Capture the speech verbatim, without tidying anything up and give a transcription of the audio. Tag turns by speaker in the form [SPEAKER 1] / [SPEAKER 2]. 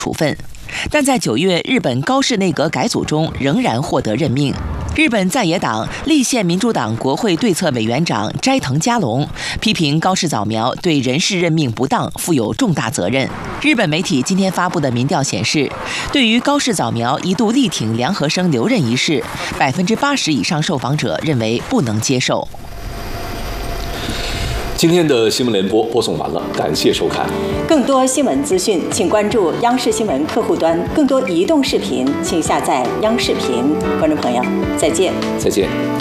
[SPEAKER 1] 处分。但在九月日本高市内阁改组中，仍然获得任命。日本在野党立宪民主党国会对策委员长斋藤嘉龙批评高市早苗对人事任命不当负有重大责任。日本媒体今天发布的民调显示，对于高市早苗一度力挺梁和生留任一事，百分之八十以上受访者认为不能接受。
[SPEAKER 2] 今天的新闻联播播送完了，感谢收看。
[SPEAKER 3] 更多新闻资讯，请关注央视新闻客户端；更多移动视频，请下载央视频。观众朋友，再见。
[SPEAKER 2] 再见。